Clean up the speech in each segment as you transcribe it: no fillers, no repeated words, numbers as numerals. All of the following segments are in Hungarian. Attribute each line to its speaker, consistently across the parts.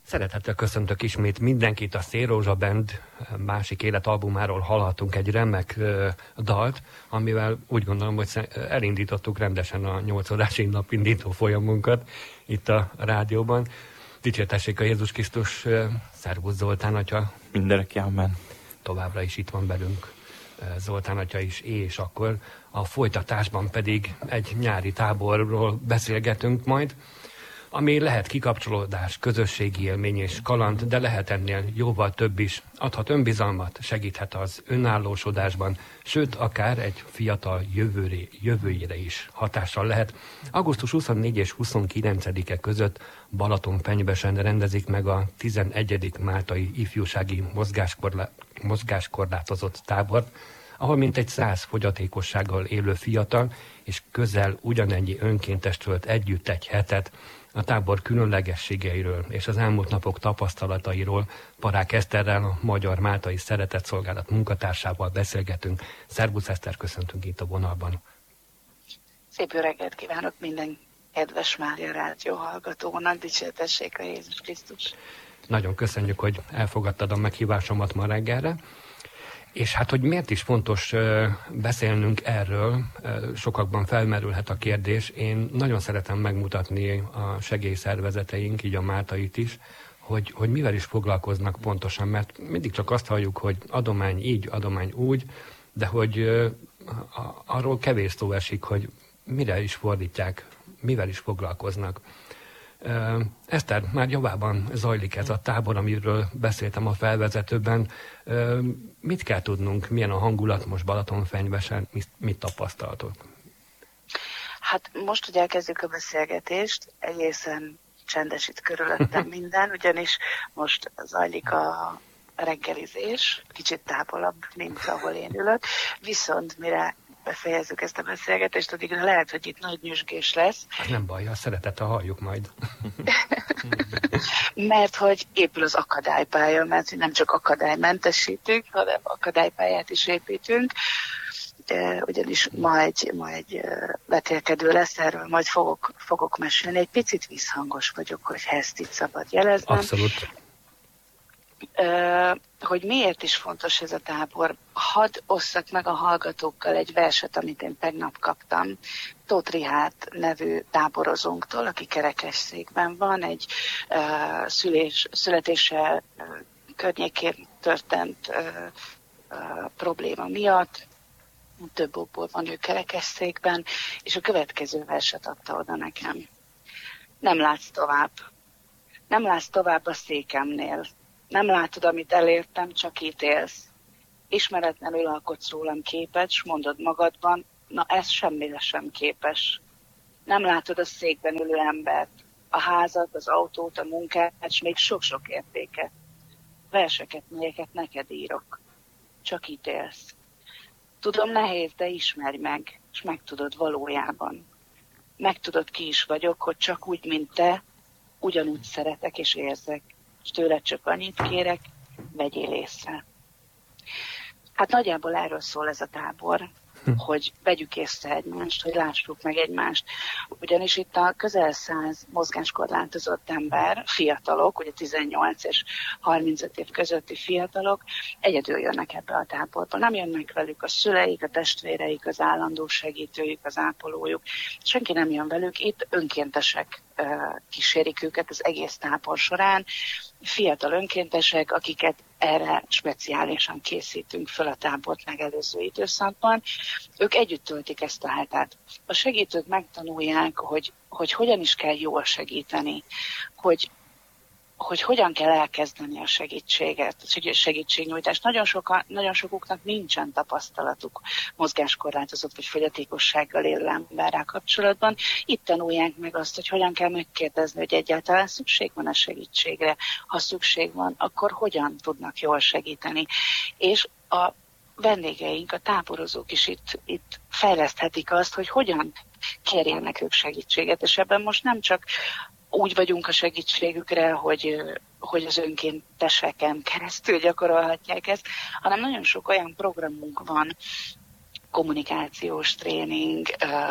Speaker 1: Szeretettel köszöntök ismét mindenkit. A Szélrózsa Band másik életalbumáról hallhatunk egy remek dalt, amivel úgy gondolom, hogy elindítottuk rendesen a 8 órási napindító folyamunkat itt a rádióban. Dicsértessék a Jézus Krisztus, szervusz Zoltán atya.
Speaker 2: Mindenki, amen.
Speaker 1: Továbbra is itt van velünk Zoltán atya is, és akkor a folytatásban pedig egy nyári táborról beszélgetünk majd, ami lehet kikapcsolódás, közösségi élmény és kaland, de lehet ennél jóval több is. Adhat önbizalmat, segíthet az önállósodásban, sőt, akár egy fiatal jövőjére is hatással lehet. Augusztus 24 és 29-e között Balatonfenyvesen rendezik meg a 11. Máltai ifjúsági mozgáskorlátozott tábort, ahol mintegy 100 fogyatékossággal élő fiatal és közel ugyanennyi önkéntes tölt együtt egy hetet. A tábor különlegességeiről és az elmúlt napok tapasztalatairól Parák Eszterrel, a Magyar Máltai Szeretetszolgálat munkatársával beszélgetünk. Szervusz Eszter, köszöntünk itt a vonalban.
Speaker 3: Szép jó reggelt kívánok minden kedves Mária Rádió hallgatónak, dicsértessék a Jézus Krisztus.
Speaker 1: Nagyon köszönjük, hogy elfogadtad a meghívásomat ma reggelre. És hát, hogy miért is fontos beszélnünk erről, sokakban felmerülhet a kérdés. Én nagyon szeretem megmutatni a segélyszervezeteink, így a Máltait is, hogy mivel is foglalkoznak pontosan, mert mindig csak azt halljuk, hogy adomány így, adomány úgy, de hogy arról kevés szó esik, hogy mire is fordítják, mivel is foglalkoznak. Eszter, már javában zajlik ez a tábor, amiről beszéltem a felvezetőben. Mit kell tudnunk, milyen a hangulat most Balatonfenyvesen, mit tapasztaltok?
Speaker 3: Hát most, hogy elkezdjük a beszélgetést, egészen csendes itt körülöttem minden, ugyanis most zajlik a reggelizés, kicsit távolabb, mint ahol én ülök, viszont mire befejezzük ezt a beszélgetést, addig lehet, hogy itt nagy nyüzsgés lesz.
Speaker 1: Hát nem baj, a szeretettel halljuk majd.
Speaker 3: Mert hogy épül az akadálypálya, mert nem csak akadálymentesítünk, hanem akadálypályát is építünk, ugyanis ma egy vetélkedő lesz, erről majd fogok mesélni. Egy picit visszhangos vagyok, hogy ezt itt szabad jeleznem.
Speaker 1: Abszolút.
Speaker 3: Hogy miért is fontos ez a tábor. Hadd osszak meg a hallgatókkal egy verset, amit én tegnap kaptam Tóth Richárd nevű táborozónktól, aki kerekesszékben van, egy születése környékén történt probléma miatt. Több okból van ő kerekesszékben, és a következő verset adta oda nekem. Nem látsz tovább. Nem látsz tovább a székemnél. Nem látod, amit elértem, csak ítélsz. Ismeretlenül alkotsz rólam képet, s mondod magadban, na ez semmire sem képes. Nem látod a székben ülő embert, a házat, az autót, a munkát, s még sok-sok értéket. Verseket, melyeket neked írok. Csak ítélsz. Tudom, nehéz, de ismerj meg, és megtudod valójában. Megtudod, ki is vagyok, hogy csak úgy, mint te, ugyanúgy szeretek és érzek. És tőled csak annyit kérek, vegyél észre. Hát nagyjából erről szól ez a tábor, hogy vegyük észre egymást, hogy lássuk meg egymást. Ugyanis itt a közel 100 mozgáskorlátozott ember, fiatalok, ugye 18 és 35 év közötti fiatalok, egyedül jönnek ebbe a táborba. Nem jönnek velük a szüleik, a testvéreik, az állandó segítőjük, az ápolójuk. Senki nem jön velük, itt önkéntesek kísérik őket az egész tábor során. Fiatal önkéntesek, akiket erre speciálisan készítünk föl a tábort megelőző időszakban. Ők együtt töltik ezt a hetát. A segítők megtanulják, hogy hogyan is kell jól segíteni, hogy hogyan kell elkezdeni a segítséget, a segítségnyújtást. Nagyon sokuknak nincsen tapasztalatuk mozgáskorlátozott vagy fogyatékossággal élő emberrel kapcsolatban. Itt tanulják meg azt, hogy hogyan kell megkérdezni, hogy egyáltalán szükség van a segítségre. Ha szükség van, akkor hogyan tudnak jól segíteni. És a vendégeink, a táborozók is itt fejleszthetik azt, hogy hogyan kérjenek ők segítséget. És ebben most nem csak úgy vagyunk a segítségükre, hogy az önkénteseken keresztül gyakorolhatják ezt, hanem nagyon sok olyan programunk van, kommunikációs tréning,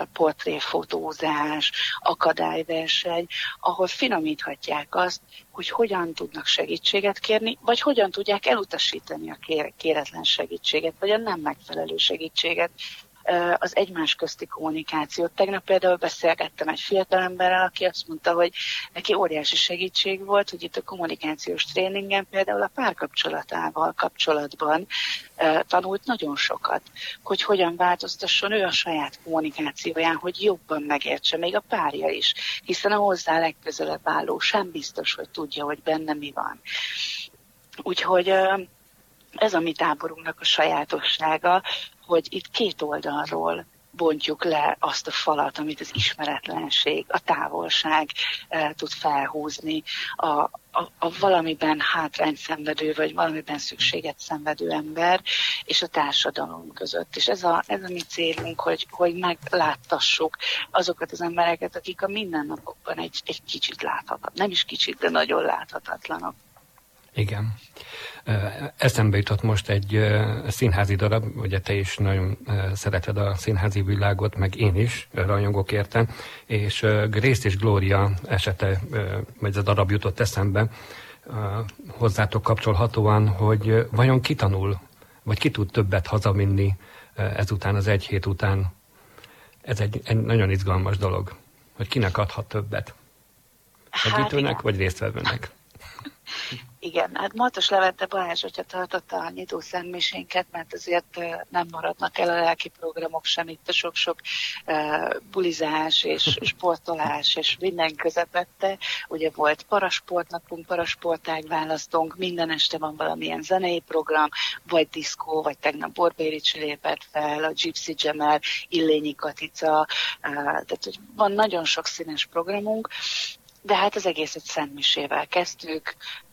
Speaker 3: portréfotózás, akadályverseny, ahol finomíthatják azt, hogy hogyan tudnak segítséget kérni, vagy hogyan tudják elutasítani a kéretlen segítséget, vagy a nem megfelelő segítséget, az egymás közti kommunikációt. Tegnap például beszélgettem egy fiatalemberrel, aki azt mondta, hogy neki óriási segítség volt, hogy itt a kommunikációs tréningen például a párkapcsolatával kapcsolatban tanult nagyon sokat, hogy hogyan változtasson ő a saját kommunikációján, hogy jobban megértse, még a párja is, hiszen a hozzá legközelebb álló sem biztos, hogy tudja, hogy benne mi van. Úgyhogy ez a mi táborunknak a sajátossága, hogy itt két oldalról bontjuk le azt a falat, amit az ismeretlenség, a távolság tud felhúzni, a valamiben hátrányt szenvedő, vagy valamiben szükséget szenvedő ember, és a társadalom között. És ez a mi célunk, hogy megláttassuk azokat az embereket, akik a mindennapokban egy kicsit láthatatlanok. Nem is kicsit, de nagyon láthatatlanok.
Speaker 1: Igen. Eszembe jutott most egy színházi darab, ugye te is nagyon szereted a színházi világot, meg én is rajongok érte, és Grace és Gloria esete, vagy ez a darab jutott eszembe hozzátok kapcsolhatóan, hogy vajon ki tanul, vagy ki tud többet hazavinni ezután, az egy hét után. Ez egy nagyon izgalmas dolog, hogy kinek adhat többet. Segítőnek, vagy résztvevőnek?
Speaker 3: Igen, hát Martos Levente Balázs, hogyha tartotta a nyitó szentmisénket, mert azért nem maradnak el a lelki programok sem, itt a sok-sok bulizás és sportolás és minden közepette. Ugye volt parasportnapunk, parasportág választunk, minden este van valamilyen zenei program, vagy diszkó, vagy tegnap Borbély Ricsi lépett fel, a Gypsy Jamel, Illényi Katica, tehát hogy van nagyon sok színes programunk. De hát az egészet szentmisével kezdtük,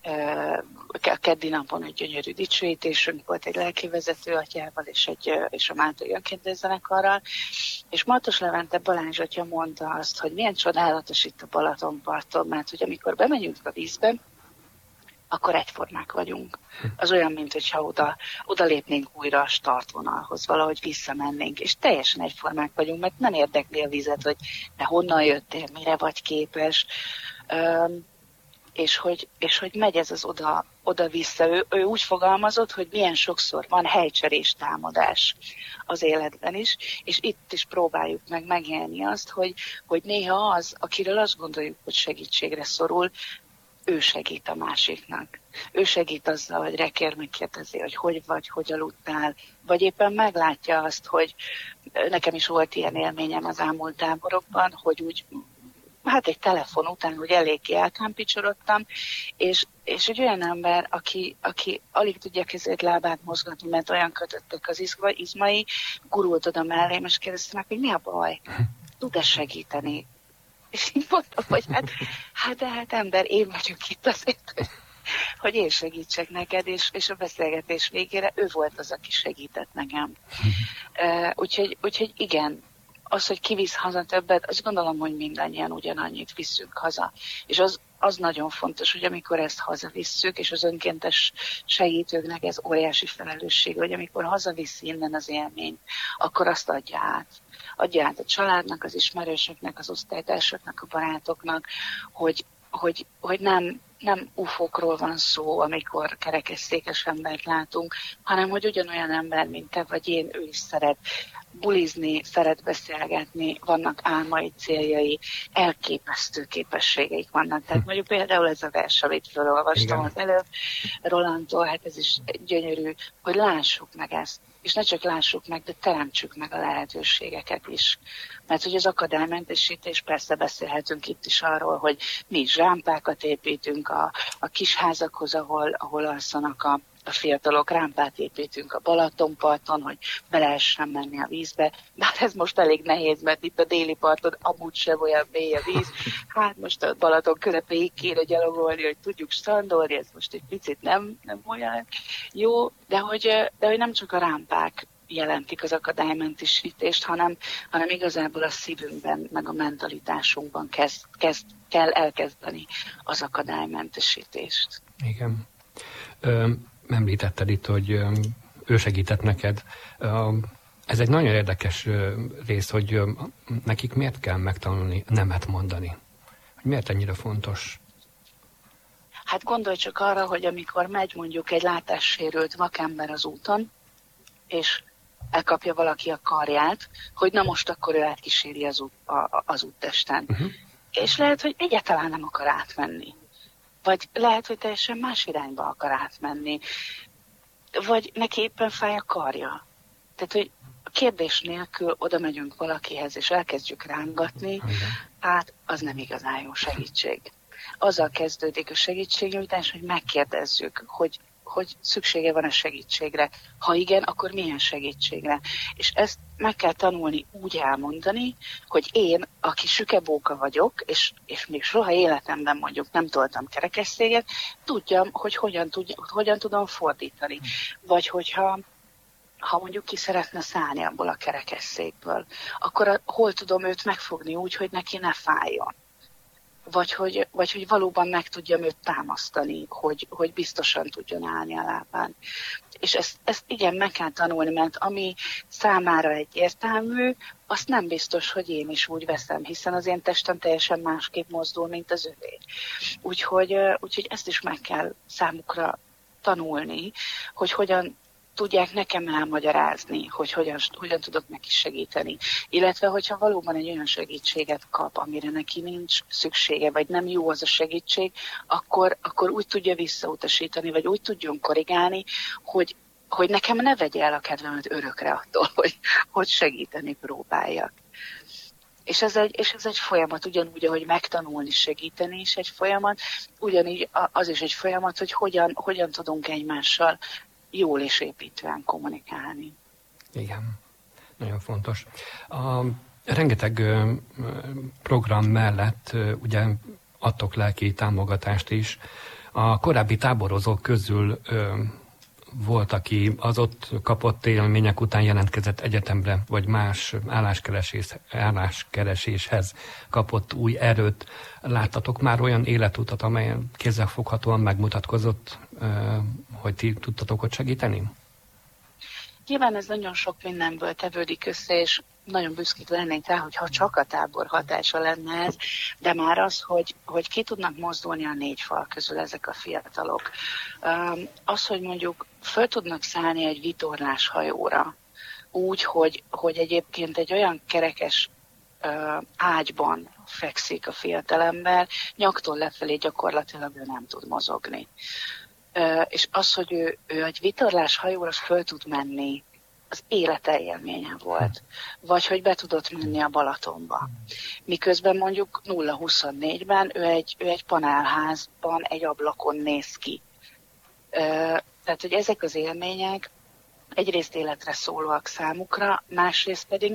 Speaker 3: a keddi napon egy gyönyörű dicsőítésünk volt egy lelkivezető atyával és a Mántai Önkéntes Zenekarral, és Martos Levente Balázs atya mondta azt, hogy milyen csodálatos itt a Balatonparton, mert hogy amikor bemegyünk a vízbe, akkor egyformák vagyunk. Az olyan, mintha oda lépnénk újra a startvonalhoz, valahogy visszamennénk, és teljesen egyformák vagyunk, mert nem érdekli a vizet, hogy te honnan jöttél, mire vagy képes, és hogy megy ez az oda-vissza. Ő úgy fogalmazott, hogy milyen sokszor van helycserés támadás az életben is, és itt is próbáljuk meg megélni azt, hogy néha az, akiről azt gondoljuk, hogy segítségre szorul, ő segít a másiknak. Ő segít azzal, hogy rekér megkérdezi, hogy vagy, hogy aludtál, vagy éppen meglátja azt, hogy nekem is volt ilyen élményem az elmúlt táborokban, hogy úgy, hát egy telefon után, hogy eléggé elkámpicsorodtam, és egy olyan ember, aki alig tudja kezét, lábát mozgatni, mert olyan kötöttek az izmai, gurult oda mellém, és kérdezte meg, hogy mi a baj? Tud-e segíteni? És így mondtam, hogy hát ember, én vagyok itt azért, hogy én segítsek neked, és a beszélgetés végére ő volt az, aki segített nekem. Úgyhogy igen, az, hogy kivisz haza többet, azt gondolom, hogy mindannyian ugyanannyit viszünk haza. És az nagyon fontos, hogy amikor ezt hazavisszük, és az önkéntes segítőknek ez óriási felelősség, hogy amikor hazaviszi innen az élményt, akkor azt adja át. Adja át a családnak, az ismerősöknek, az osztálytársaknak, a barátoknak, hogy nem ufókról van szó, amikor kerekesszékes embert látunk, hanem hogy ugyanolyan ember, mint te vagy én, ő is szeret bulizni, szeret beszélgetni, vannak álmai, céljai, elképesztő képességeik vannak. Tehát mondjuk például ez a vers, amit felolvastam az előbb Rolandtól, hát ez is gyönyörű, hogy lássuk meg ezt. És ne csak lássuk meg, de teremtsük meg a lehetőségeket is. Mert hogy az akadálymentesítés, persze beszélhetünk itt is arról, hogy mi is rámpákat építünk a kis házakhoz, ahol alszanak a fiatalok, rámpát építünk a Balatonparton, hogy be lehessen menni a vízbe. Bár ez most elég nehéz, mert itt a déli parton amúgy sem olyan mély a víz. Hát most a Balaton közepéig kéne gyalogolni, hogy tudjuk strandolni, ez most egy picit nem olyan jó, de hogy nem csak a rámpák jelentik az akadálymentesítést, hanem igazából a szívünkben, meg a mentalitásunkban kell elkezdeni az akadálymentesítést.
Speaker 1: Igen. Említetted itt, hogy ő segített neked. Ez egy nagyon érdekes rész, hogy nekik miért kell megtanulni nemet mondani? Hogy miért ennyire fontos?
Speaker 3: Hát gondolj csak arra, hogy amikor megy mondjuk egy látássérült vakember az úton, és elkapja valaki a karját, hogy na most akkor ő átkíséri az úttesten. Uh-huh. És lehet, hogy egyáltalán nem akar átmenni. Vagy lehet, hogy teljesen más irányba akar átmenni. Vagy neki éppen fáj a karja. Tehát, hogy a kérdés nélkül oda megyünk valakihez, és elkezdjük rángatni, hát az nem igazán jó segítség. Azzal kezdődik a segítségnyújtás, hogy megkérdezzük, hogy szüksége van a segítségre. Ha igen, akkor milyen segítségre? És ezt meg kell tanulni úgy elmondani, hogy én, aki sükebóka vagyok, és még soha életemben mondjuk nem toltam kerekesszéket, tudjam, hogy hogyan tudom fordítani. Vagy hogyha mondjuk ki szeretne szállni abból a kerekesszékből, akkor hol tudom őt megfogni úgy, hogy neki ne fájjon. Vagy hogy valóban meg tudjam őt támasztani, hogy biztosan tudjon állni a lábán. És ezt igen, meg kell tanulni, mert ami számára egyértelmű, azt nem biztos, hogy én is úgy veszem, hiszen az én testem teljesen másképp mozdul, mint az övé. Úgyhogy ezt is meg kell számukra tanulni, hogy hogyan tudják nekem elmagyarázni, hogy hogyan tudok neki segíteni. Illetve, hogyha valóban egy olyan segítséget kap, amire neki nincs szüksége, vagy nem jó az a segítség, akkor úgy tudja visszautasítani, vagy úgy tudjon korrigálni, hogy nekem ne vegye el a kedvemet örökre attól, hogy segíteni próbáljak. És ez egy folyamat, ugyanúgy, ahogy megtanulni, segíteni is egy folyamat, ugyanígy az is egy folyamat, hogy hogyan tudunk egymással jól és építően kommunikálni.
Speaker 1: Igen, nagyon fontos. A rengeteg program mellett ugye adtok lelki támogatást is. A korábbi táborozók közül volt, aki az ott kapott élmények után jelentkezett egyetemre, vagy más álláskereséshez kapott új erőt. Láttatok már olyan életutat, amelyen kézzelfoghatóan megmutatkozott, hogy ti tudtatok ott segíteni?
Speaker 3: Nyilván ez nagyon sok mindenből tevődik össze, és nagyon büszkék lennénk rá, hogyha csak a tábor hatása lenne ez, de már az, hogy ki tudnak mozdulni a 4 fal közül ezek a fiatalok. Az, hogy mondjuk föl tudnak szállni egy vitorlás hajóra, úgy, hogy egyébként egy olyan kerekes ágyban fekszik a fiatalember, nyaktól lefelé gyakorlatilag ő nem tud mozogni. És az, hogy ő egy vitorlás hajóra föl tud menni, az élete élménye volt. Vagy hogy be tudott menni a Balatonba. Miközben mondjuk 0-24-ben ő egy panelházban, egy ablakon néz ki. Tehát, hogy ezek az élmények egyrészt életre szólóak számukra, másrészt pedig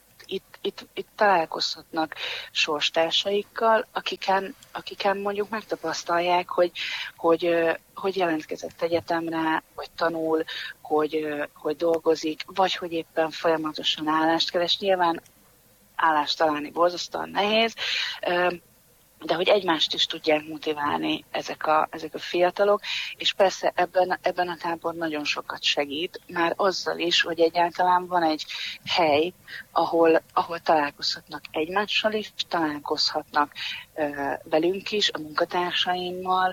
Speaker 3: itt találkozhatnak sorstársaikkal, akiken mondjuk megtapasztalják, hogy jelentkezett egyetemre, vagy tanul, hogy dolgozik, vagy hogy éppen folyamatosan állást keres. Nyilván állást találni borzasztóan nehéz, de hogy egymást is tudják motiválni ezek a fiatalok, és persze ebben a tábor nagyon sokat segít, már azzal is, hogy egyáltalán van egy hely, ahol találkozhatnak egymással is, találkozhatnak velünk is, a munkatársaimmal,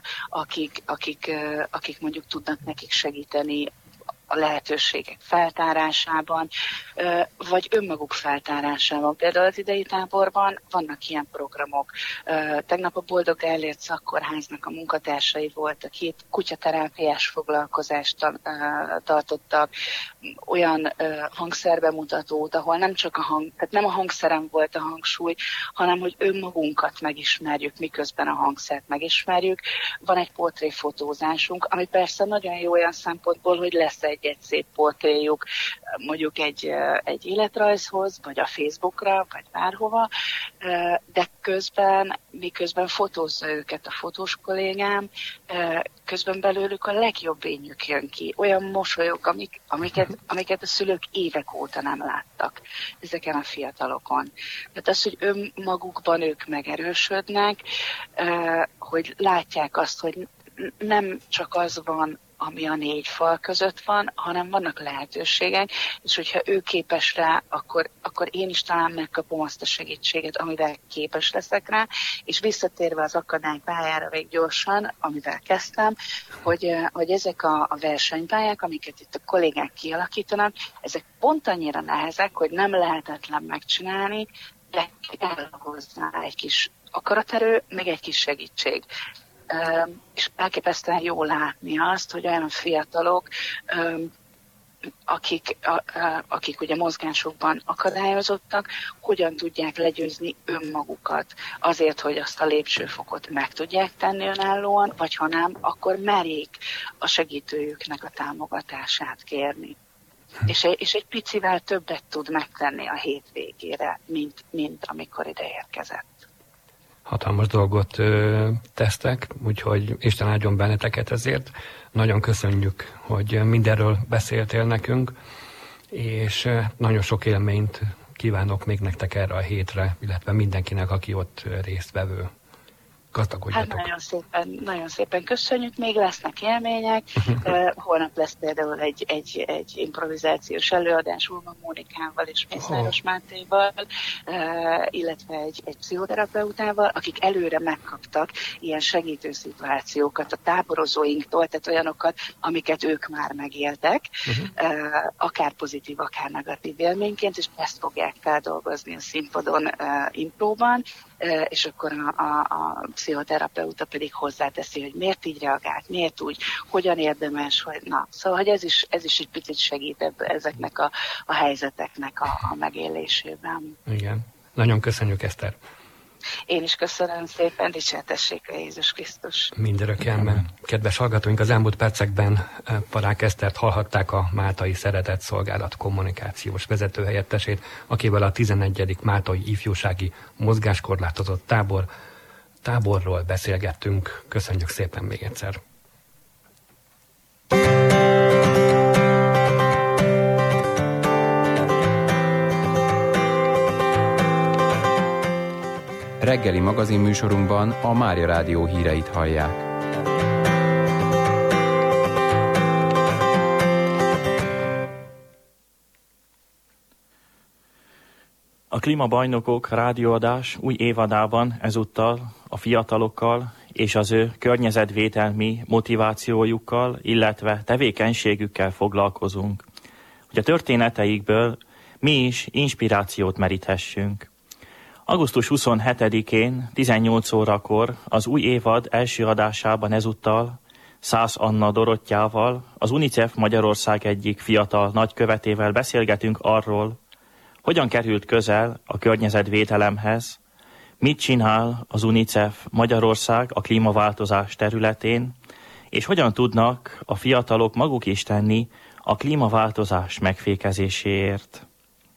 Speaker 3: akik mondjuk tudnak nekik segíteni a lehetőségek feltárásában, vagy önmaguk feltárásában. Például az idei táborban vannak ilyen programok. Tegnap a Boldog Gellért Szakkórháznak a munkatársai voltak, itt kutyaterápiás foglalkozást tartottak, olyan hangszerbemutatót, ahol nem csak tehát nem a hangszeren volt a hangsúly, hanem hogy önmagunkat megismerjük, miközben a hangszert megismerjük. Van egy portréfotózásunk, ami persze nagyon jó olyan szempontból, hogy lesz egy szép portréjuk mondjuk egy életrajzhoz, vagy a Facebookra, vagy bárhova, de miközben fotózza őket a fotós kollégám, közben belőlük a legjobb énjük jön ki. Olyan mosolyok, amiket a szülők évek óta nem láttak ezeken a fiatalokon. Tehát az, hogy önmagukban ők megerősödnek, hogy látják azt, hogy nem csak az van ami a 4 fal között van, hanem vannak lehetőségek, és hogyha ő képes rá, akkor én is talán megkapom azt a segítséget, amivel képes leszek rá, és visszatérve az akadálypályára még gyorsan, amivel kezdtem, hogy ezek a versenypályák, amiket itt a kollégák kialakítanak, ezek pont annyira nehezek, hogy nem lehetetlen megcsinálni, de kell hozzá egy kis akaraterő, meg egy kis segítség. És elképesztően jól látni azt, hogy olyan fiatalok, akik ugye mozgásokban akadályozottak, hogyan tudják legyőzni önmagukat azért, hogy azt a lépcsőfokot meg tudják tenni önállóan, vagy ha nem, akkor merjék a segítőjüknek a támogatását kérni. És egy picivel többet tud megtenni a hétvégére, mint amikor ide érkezett.
Speaker 1: Hatalmas dolgot tesztek, úgyhogy Isten áldjon benneteket ezért. Nagyon köszönjük, hogy mindenről beszéltél nekünk, és nagyon sok élményt kívánok még nektek erre a hétre, illetve mindenkinek, aki ott résztvevő. Gazdagodjatok.
Speaker 3: Hát nagyon szépen köszönjük, még lesznek élmények. Holnap lesz például egy improvizációs előadás Ulma Mónikával és Mészáros Mátéval, illetve egy pszichoterapeutával, akik előre megkaptak ilyen segítő szituációkat a táborozóinktól, tehát olyanokat, amiket ők már megéltek, akár pozitív, akár negatív élményként, és ezt fogják feldolgozni a színpadon impróban, és akkor a pszichoterapeuta pedig hozzáteszi, hogy miért így reagált, miért úgy, hogyan érdemes, hogy na. Szóval, hogy ez is egy picit segít ezeknek a helyzeteknek a megélésében.
Speaker 1: Igen. Nagyon köszönjük, Eszter.
Speaker 3: Én is köszönöm szépen, dicsértessék a Jézus Krisztus.
Speaker 1: Mindörökkénben. Kedves hallgatóink, az elmúlt percekben Parák Esztert hallhatták, a Máltai Szeretett Szolgálat kommunikációs vezetőhelyettesét, akivel a 11. Máltai Ifjúsági Mozgáskorlátozott táborról beszélgettünk. Köszönjük szépen még egyszer.
Speaker 2: Reggeli magazinműsorunkban a Mária Rádió híreit hallják.
Speaker 4: A Klímabajnokok rádióadás új évadában ezúttal a fiatalokkal és az ő környezetvédelmi motivációjukkal, illetve tevékenységükkel foglalkozunk, hogy a történeteikből mi is inspirációt meríthessünk. Augusztus 27-én 18 órakor az új évad első adásában ezúttal Szász Anna Dorottyával, az UNICEF Magyarország egyik fiatal nagykövetével beszélgetünk arról, hogyan került közel a környezetvédelemhez, mit csinál az UNICEF Magyarország a klímaváltozás területén, és hogyan tudnak a fiatalok maguk is tenni a klímaváltozás megfékezéséért.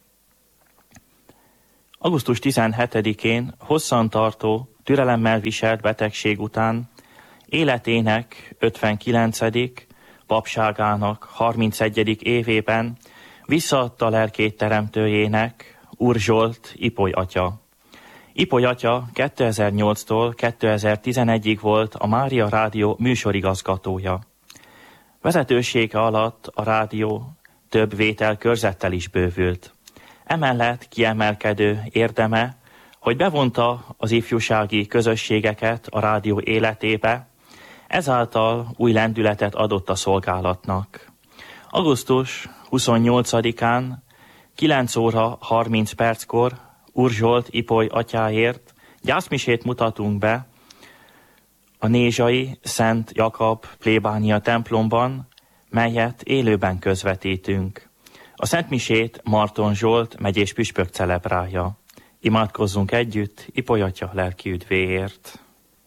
Speaker 4: Augusztus 17-én hosszantartó, türelemmel viselt betegség után életének 59., papságának 31. évében visszaadta lelkét teremtőjének, Úr Zsolt Ipoly atya. Ipoly atya 2008-tól 2011-ig volt a Mária Rádió műsorigazgatója. Vezetősége alatt a rádió több vételkörzettel is bővült. Emellett kiemelkedő érdeme, hogy bevonta az ifjúsági közösségeket a rádió életébe, ezáltal új lendületet adott a szolgálatnak. Augusztus 28-án 9 óra 30 perckor Úr Zsolt Ipoly atyáért gyászmisét mutatunk be a Nézsai Szent Jakab plébánia templomban, melyet élőben közvetítünk. A szentmisét Marton Zsolt megyés püspök celebrálja. Imádkozzunk együtt Ipoly atya lelki üdvéért.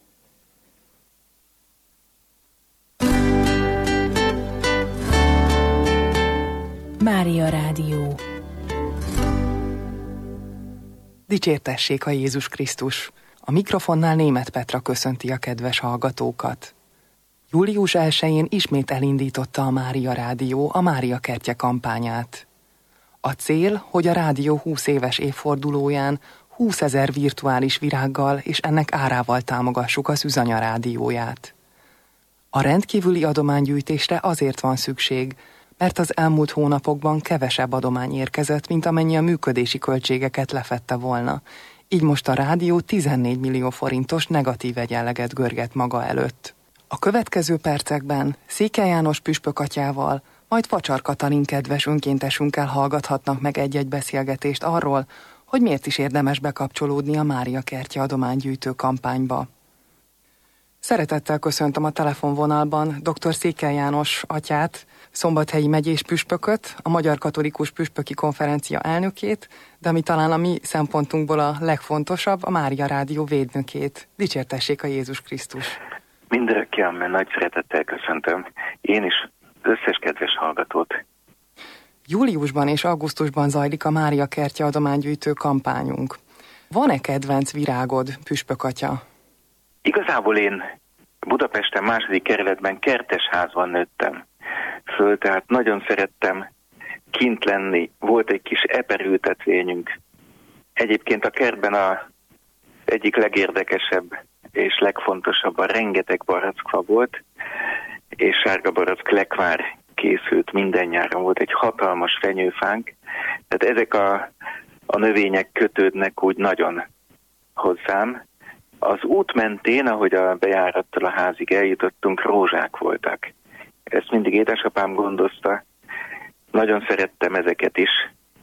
Speaker 5: Mária Rádió.
Speaker 6: Dicsértessék a Jézus Krisztus! A mikrofonnál Németh Petra köszönti a kedves hallgatókat. Július 1-én ismét elindította a Mária Rádió a Mária Kertje kampányát. A cél, hogy a rádió 20 éves évfordulóján 20 000 virtuális virággal és ennek árával támogassuk az Üzanya rádióját. A rendkívüli adománygyűjtésre azért van szükség, mert az elmúlt hónapokban kevesebb adomány érkezett, mint amennyi a működési költségeket lefedte volna. Így most a rádió 14 millió forintos negatív egyenleget görget maga előtt. A következő percekben Székely János püspökatyával, majd Facsar Katalin kedves önkéntesünkkel hallgathatnak meg egy-egy beszélgetést arról, hogy miért is érdemes bekapcsolódni a Mária Kertje adománygyűjtő kampányba. Szeretettel köszöntöm a telefonvonalban dr. Székely János atyát, Szombathelyi megyés püspököt, a Magyar Katolikus Püspöki Konferencia elnökét, de ami talán a mi szempontunkból a legfontosabb, a Mária Rádió védnökét. Dicsértessék a Jézus Krisztus!
Speaker 7: Mindörökké, amen, nagy szeretettel köszöntöm. Én is összes kedves hallgatót.
Speaker 6: Júliusban és augusztusban zajlik a Mária Kertje adománygyűjtő kampányunk. Van-e kedvenc virágod, püspökatya?
Speaker 7: Igazából én Budapesten 2. kerületben kertesházban nőttem föl, tehát nagyon szerettem kint lenni. Volt egy kis eperültetvényünk. Egyébként a kertben az egyik legérdekesebb és legfontosabb a rengeteg barackfa volt, és sárga barack lekvár készült minden nyáron. Volt egy hatalmas fenyőfánk, tehát ezek a növények kötődnek úgy nagyon hozzám. Az út mentén, ahogy a bejárattal a házig eljutottunk, rózsák voltak. Ezt mindig édesapám gondozta. Nagyon szerettem ezeket is.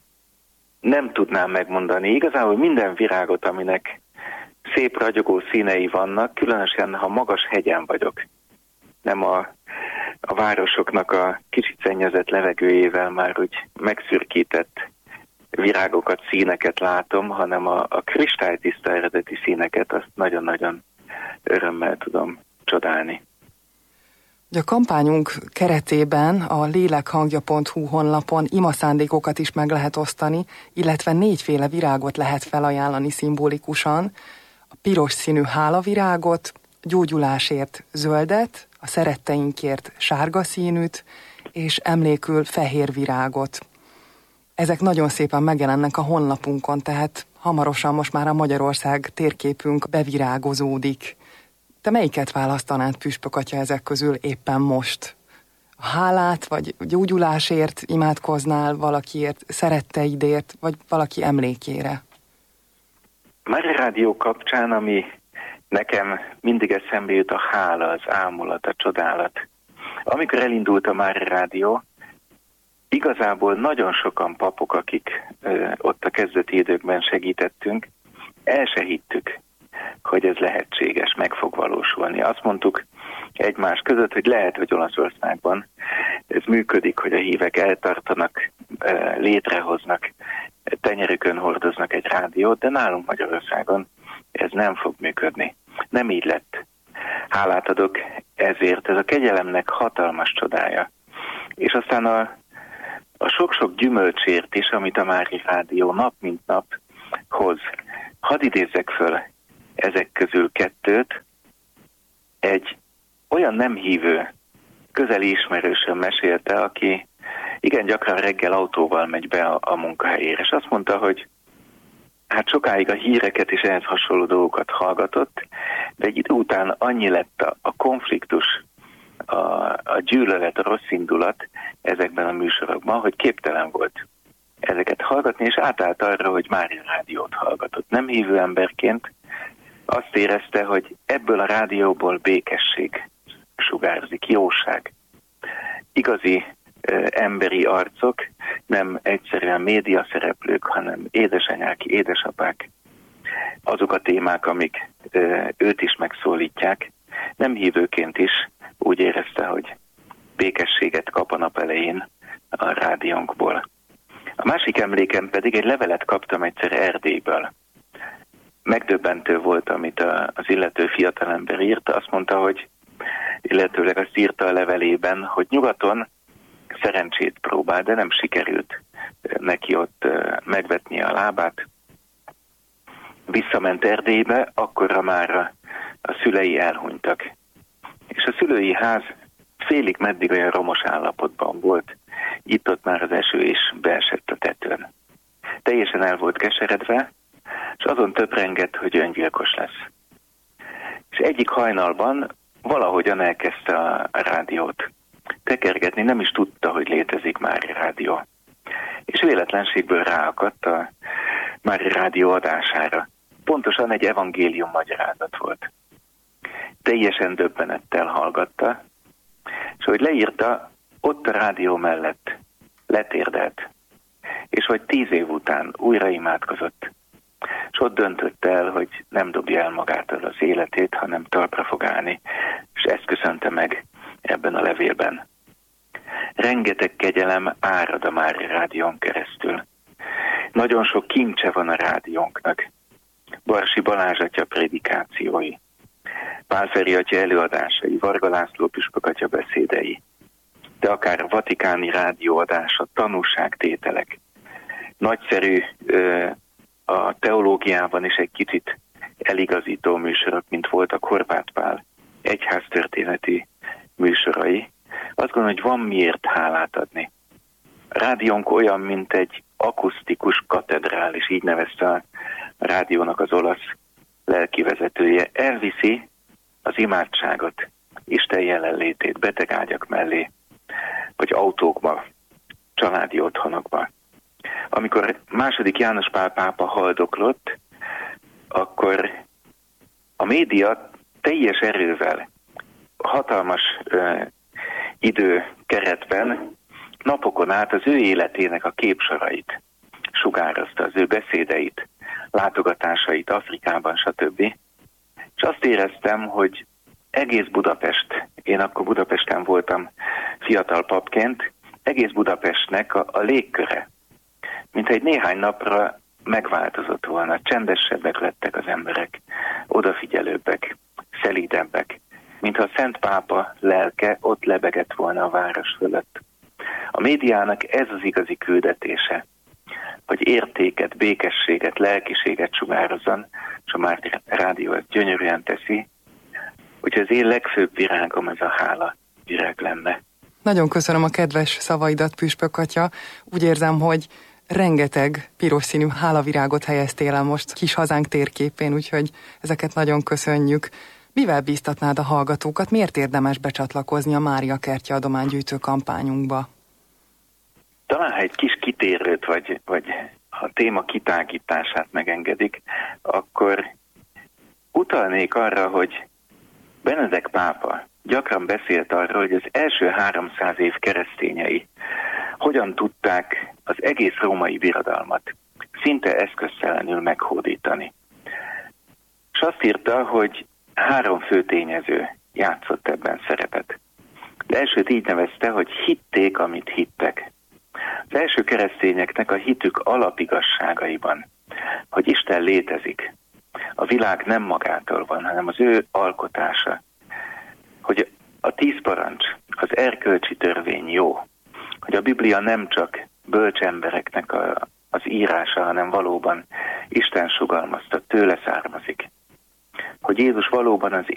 Speaker 7: Nem tudnám megmondani. Igazából minden virágot, aminek szép ragyogó színei vannak, különösen ha magas hegyen vagyok. Nem a városoknak a kicsit szennyezett levegőjével már úgy megszürkített virágokat, színeket látom, hanem a kristálytiszta eredeti színeket, azt nagyon-nagyon örömmel tudom csodálni.
Speaker 6: A kampányunk keretében a lélekhangja.hu honlapon imaszándékokat is meg lehet osztani, illetve 4 féle virágot lehet felajánlani szimbolikusan. A piros színű hálavirágot, gyógyulásért zöldet, a szeretteinkért sárga színűt, és emlékül fehér virágot. Ezek nagyon szépen megjelennek a honlapunkon, tehát hamarosan most már a Magyarország térképünk bevirágozódik. Te melyiket választanád, püspökatya, ezek közül éppen most? A hálát, vagy gyógyulásért imádkoznál valakiért, szeretteidért, vagy valaki emlékére?
Speaker 7: Mária Rádió kapcsán, ami nekem mindig eszembe jut, a hála, az ámulat, a csodálat. Amikor elindult a Mária Rádió, igazából nagyon sokan papok, akik ott a kezdeti időkben segítettünk, el se hittük, hogy ez lehetséges, meg fog valósulni. Azt mondtuk egymás között, hogy lehet, hogy Olaszországban ez működik, hogy a hívek eltartanak, létrehoznak, tenyerükön hordoznak egy rádiót, de nálunk Magyarországon ez nem fog működni. Nem így lett. Hálát adok ezért, ez a kegyelemnek hatalmas csodája. És aztán a sok-sok gyümölcsért is, amit a Mária Rádió nap mint nap hoz. Hadd idézzek föl ezek közül 2. Egy olyan nem hívő, közeli ismerősöm mesélte, aki igen gyakran reggel autóval megy be a munkahelyére, és azt mondta, hogy hát sokáig a híreket és ehhez hasonló dolgokat hallgatott, de egy idő után annyi lett a konfliktus, a gyűlölet, a rossz indulat ezekben a műsorokban, hogy képtelen volt ezeket hallgatni, és átállt arra, hogy Mária Rádiót hallgatott. Nem hívő emberként azt érezte, hogy ebből a rádióból békesség sugárzik, jóság. Igazi emberi arcok, nem egyszerűen médiaszereplők, hanem édesanyák, édesapák. Azok a témák, amik őt is megszólítják. Nem hívőként is úgy érezte, hogy békességet kap a nap elején a rádiónkból. A másik emlékem pedig egy levelet kaptam egyszer Erdélyből. Megdöbbentő volt, amit az illető fiatalember írta. Azt mondta, hogy illetőleg azt írta a levelében, hogy nyugaton szerencsét próbál, de nem sikerült neki ott megvetnie a lábát. Visszament Erdélybe, akkorra már a szülei elhunytak. És a szülői ház félig meddig olyan romos állapotban volt, itt-ott már az eső is beesett a tetőn. Teljesen el volt keseredve, és azon töprengett, hogy öngyilkos lesz. És egyik hajnalban valahogyan elkezdte a rádiót tekergetni, nem is tudta, hogy létezik Mári Rádió. És véletlenségből ráakadt a Mári Rádió adására. Pontosan egy evangélium magyarázat volt. Teljesen döbbenettel hallgatta, és hogy leírta, ott a rádió mellett letérdelt, és hogy 10 év után újra imádkozott, és ott döntött el, hogy nem dobja el magától az életét, hanem talpra fog állni, és ezt köszönte meg ebben a levélben. Rengeteg kegyelem árad a Mári Rádión keresztül. Nagyon sok kincse van a rádiónknak. Barsi Balázs atya prédikációi, Pál Feri atya előadásai, Varga László püspök atya beszédei, de akár a vatikáni rádióadása, tanúságtételek. Nagyszerű a teológiában is egy kicsit eligazító műsorok, mint voltak Horváth Pál egyháztörténeti műsorai. Azt gondolom, hogy van miért hálát adni. A rádiónk olyan, mint egy akusztikus katedrális, így nevezte a rádiónak az olasz lelkivezetője. Elviszi az imádságot, Isten jelenlétét betegágyak mellé, vagy autókba, családi otthonokba. Amikor II. János Pál pápa haldoklott, akkor a média teljes erővel, hatalmas időkeretben napokon át az ő életének a képsorait sugározta, az ő beszédeit, látogatásait Afrikában, stb. És azt éreztem, hogy egész Budapest, én akkor Budapesten voltam fiatal papként, egész Budapestnek a légköre, mint egy néhány napra megváltozott volna, csendesebbek lettek az emberek, odafigyelőbbek, szelídebbek, mintha a Szent Pápa lelke ott lebegett volna a város fölött. A médiának ez az igazi küldetése, hogy értéket, békességet, lelkiséget sugározzon, és a Mári Rádió ezt gyönyörűen teszi, úgyhogy az én legfőbb virágom ez a hála virág lenne.
Speaker 6: Nagyon köszönöm a kedves szavaidat, püspök atya. Úgy érzem, hogy rengeteg piros színű hálavirágot helyeztél el most kis hazánk térképén, úgyhogy ezeket nagyon köszönjük. Mivel bíztatnád a hallgatókat, miért érdemes becsatlakozni a Mária Kertje adománygyűjtő kampányunkba?
Speaker 7: Talán, ha egy kis kitérőt, vagy a téma kitágítását megengedik, akkor utalnék arra, hogy Benedek pápa gyakran beszélt arról, hogy az első 300 év keresztényei hogyan tudták az egész római birodalmat szinte eszköztelenül meghódítani. És azt írta, hogy 3 fő tényező játszott ebben szerepet. Az elsőt így nevezte, hogy hitték, amit hittek. Az első keresztényeknek a hitük alapigasságaiban, hogy Isten létezik. A világ nem magától van, hanem az ő alkotása. Hogy a 10 parancs, az erkölcsi törvény jó. Hogy a Biblia nem csak bölcs embereknek az írása, hanem valóban Isten sugalmazta, tőle származik. Hogy Jézus valóban az